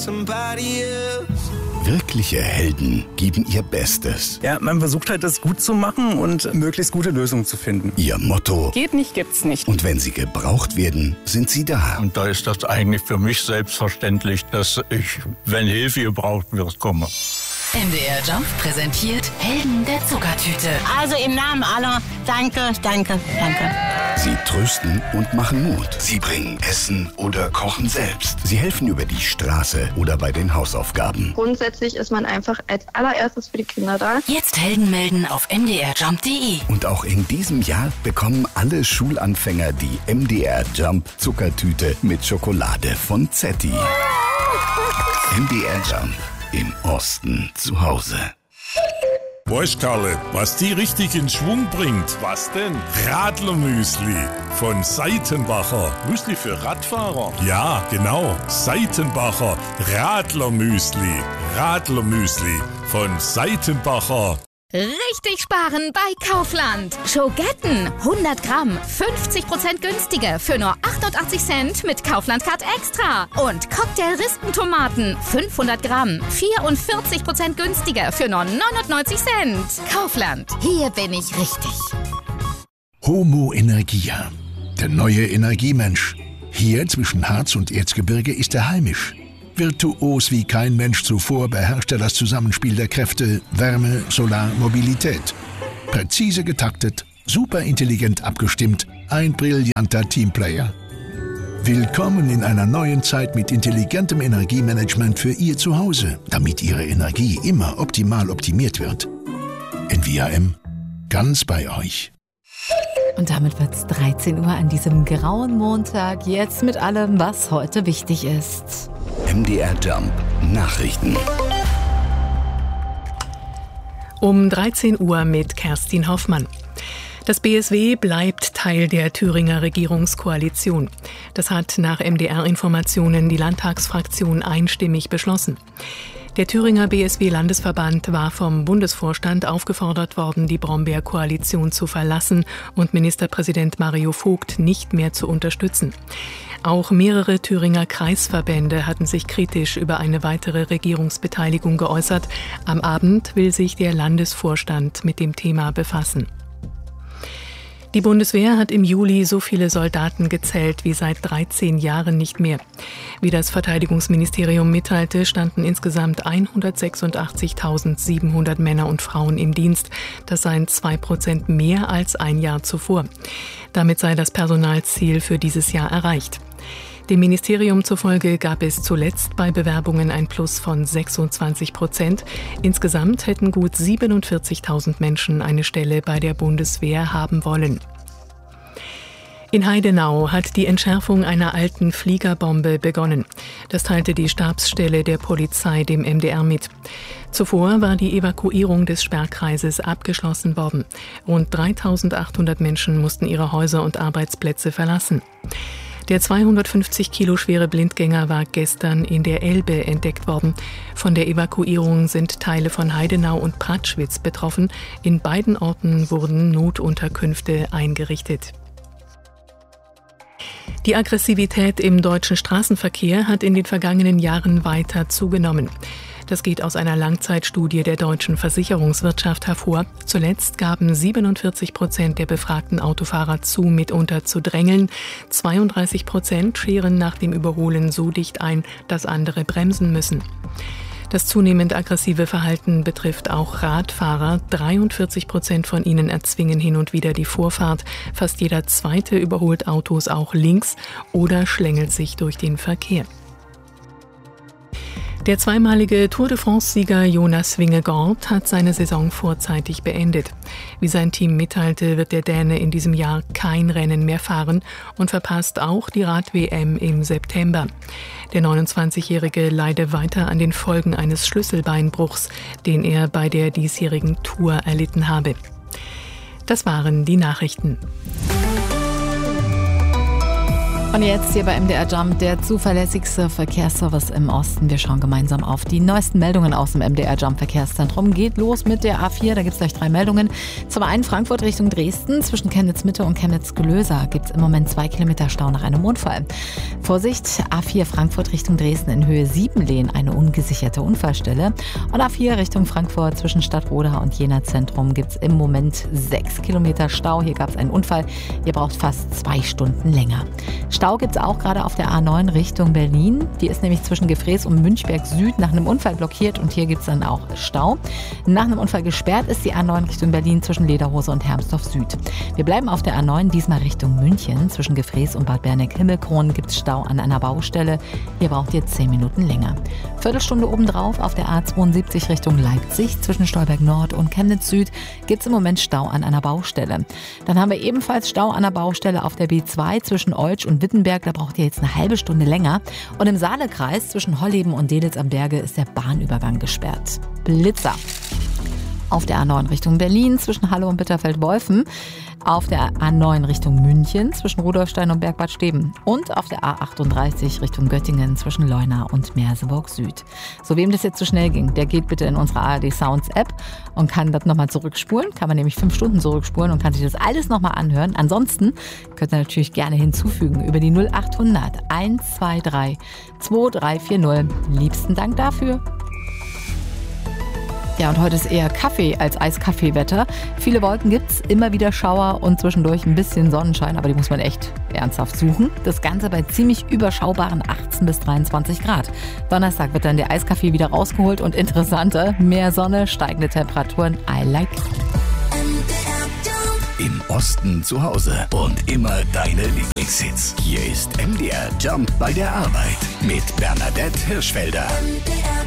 somebody else. Wirkliche Helden geben ihr Bestes. Ja, man versucht halt, das gut zu machen und möglichst gute Lösungen zu finden. Ihr Motto: Geht nicht, gibt's nicht. Und wenn sie gebraucht werden, sind sie da. Und da ist das eigentlich für mich selbstverständlich, dass ich, wenn Hilfe gebraucht wird, komme. MDR Jump präsentiert Helden der Zuckertüte. Also im Namen aller, danke, danke, danke. Sie trösten und machen Mut. Sie bringen Essen oder kochen selbst. Sie helfen über die Straße oder bei den Hausaufgaben. Grundsätzlich ist man einfach als allererstes für die Kinder da. Jetzt Helden melden auf mdrjump.de. Und auch in diesem Jahr bekommen alle Schulanfänger die MDR Jump Zuckertüte mit Schokolade von Zetti. MDR Jump. Im Osten zu Hause. Weißt Karle, was die richtig in Schwung bringt? Was denn? Radlermüsli von Seitenbacher. Müsli für Radfahrer? Ja, genau. Seitenbacher Radlermüsli. Radlermüsli von Seitenbacher. Richtig sparen bei Kaufland. Schogetten 100 Gramm, 50% günstiger für nur 88 Cent mit Kaufland-Card Extra. Und Cocktail-Rispentomaten 500 Gramm, 44% günstiger für nur 99 Cent. Kaufland, hier bin ich richtig. Homo Energia, der neue Energiemensch. Hier zwischen Harz und Erzgebirge ist er heimisch. Virtuos wie kein Mensch zuvor beherrscht er das Zusammenspiel der Kräfte Wärme, Solar, Mobilität. Präzise getaktet, superintelligent abgestimmt, ein brillanter Teamplayer. Willkommen in einer neuen Zeit mit intelligentem Energiemanagement für Ihr Zuhause, damit Ihre Energie immer optimal optimiert wird. NVIM, ganz bei euch. Und damit wird es 13 Uhr an diesem grauen Montag. Jetzt mit allem, was heute wichtig ist. MDR Jump Nachrichten. Um 13 Uhr mit Kerstin Hoffmann. Das BSW bleibt Teil der Thüringer Regierungskoalition. Das hat nach MDR-Informationen die Landtagsfraktion einstimmig beschlossen. Der Thüringer BSW-Landesverband war vom Bundesvorstand aufgefordert worden, die Brombeer-Koalition zu verlassen und Ministerpräsident Mario Vogt nicht mehr zu unterstützen. Auch mehrere Thüringer Kreisverbände hatten sich kritisch über eine weitere Regierungsbeteiligung geäußert. Am Abend will sich der Landesvorstand mit dem Thema befassen. Die Bundeswehr hat im Juli so viele Soldaten gezählt wie seit 13 Jahren nicht mehr. Wie das Verteidigungsministerium mitteilte, standen insgesamt 186.700 Männer und Frauen im Dienst. Das seien 2% mehr als ein Jahr zuvor. Damit sei das Personalziel für dieses Jahr erreicht. Dem Ministerium zufolge gab es zuletzt bei Bewerbungen ein Plus von 26%. Insgesamt hätten gut 47.000 Menschen eine Stelle bei der Bundeswehr haben wollen. In Heidenau hat die Entschärfung einer alten Fliegerbombe begonnen. Das teilte die Stabsstelle der Polizei dem MDR mit. Zuvor war die Evakuierung des Sperrkreises abgeschlossen worden. Rund 3.800 Menschen mussten ihre Häuser und Arbeitsplätze verlassen. Der 250 Kilo schwere Blindgänger war gestern in der Elbe entdeckt worden. Von der Evakuierung sind Teile von Heidenau und Pratschwitz betroffen. In beiden Orten wurden Notunterkünfte eingerichtet. Die Aggressivität im deutschen Straßenverkehr hat in den vergangenen Jahren weiter zugenommen. Das geht aus einer Langzeitstudie der deutschen Versicherungswirtschaft hervor. Zuletzt gaben 47% der befragten Autofahrer zu, mitunter zu drängeln. 32% scheren nach dem Überholen so dicht ein, dass andere bremsen müssen. Das zunehmend aggressive Verhalten betrifft auch Radfahrer. 43% von ihnen erzwingen hin und wieder die Vorfahrt. Fast jeder Zweite überholt Autos auch links oder schlängelt sich durch den Verkehr. Der zweimalige Tour de France-Sieger Jonas Vingegaard hat seine Saison vorzeitig beendet. Wie sein Team mitteilte, wird der Däne in diesem Jahr kein Rennen mehr fahren und verpasst auch die Rad-WM im September. Der 29-Jährige leide weiter an den Folgen eines Schlüsselbeinbruchs, den er bei der diesjährigen Tour erlitten habe. Das waren die Nachrichten. Und jetzt hier bei MDR Jump, der zuverlässigste Verkehrsservice im Osten. Wir schauen gemeinsam auf die neuesten Meldungen aus dem MDR Jump Verkehrszentrum. Geht los mit der A4, da gibt es gleich 3 Meldungen. Zum einen Frankfurt Richtung Dresden, zwischen Chemnitz Mitte und Chemnitz Gelösa gibt es im Moment 2 Kilometer Stau nach einem Unfall. Vorsicht, A4 Frankfurt Richtung Dresden in Höhe 7 Lehn, eine ungesicherte Unfallstelle. Und A4 Richtung Frankfurt zwischen Stadtroda und Jena Zentrum gibt es im Moment 6 Kilometer Stau. Hier gab es einen Unfall, ihr braucht fast 2 Stunden länger. Stau gibt es auch gerade auf der A9 Richtung Berlin. Die ist nämlich zwischen Gefrees und Münchberg Süd nach einem Unfall blockiert und hier gibt es dann auch Stau. Nach einem Unfall gesperrt ist die A9 Richtung Berlin zwischen Lederhose und Hermsdorf Süd. Wir bleiben auf der A9, diesmal Richtung München. Zwischen Gefrees und Bad Berneck-Himmelkron gibt es Stau an einer Baustelle. Hier braucht ihr 10 Minuten länger. Viertelstunde obendrauf auf der A72 Richtung Leipzig. Zwischen Stolberg Nord und Chemnitz Süd gibt es im Moment Stau an einer Baustelle. Dann haben wir ebenfalls Stau an einer Baustelle auf der B2 zwischen Oltsch und Wittenberg. Da braucht ihr jetzt eine halbe Stunde länger. Und im Saalekreis zwischen Holleben und Delitz am Berge ist der Bahnübergang gesperrt. Blitzer. Auf der A9 Richtung Berlin zwischen Halle und Bitterfeld-Wolfen. Auf der A9 Richtung München zwischen Rudolfstein und Bergbad Steben. Und auf der A38 Richtung Göttingen zwischen Leuna und Merseburg Süd. So, wem das jetzt zu schnell ging, der geht bitte in unsere ARD Sounds App und kann das nochmal zurückspulen. Kann man nämlich 5 Stunden zurückspulen und kann sich das alles nochmal anhören. Ansonsten könnt ihr natürlich gerne hinzufügen über die 0800 123 2340. Liebsten Dank dafür. Ja, und heute ist eher Kaffee als Eiskaffeewetter. Viele Wolken gibt's, immer wieder Schauer und zwischendurch ein bisschen Sonnenschein, aber die muss man echt ernsthaft suchen. Das Ganze bei ziemlich überschaubaren 18 bis 23 Grad. Donnerstag wird dann der Eiskaffee wieder rausgeholt und interessanter, mehr Sonne, steigende Temperaturen. I like. Im Osten zu Hause und immer deine Lieblingshits. Hier ist MDR Jump bei der Arbeit mit Bernadette Hirschfelder.